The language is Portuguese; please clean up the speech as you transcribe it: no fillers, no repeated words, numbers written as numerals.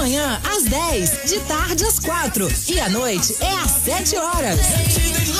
manhã às 10, de tarde às 4 e à noite é às 7 horas.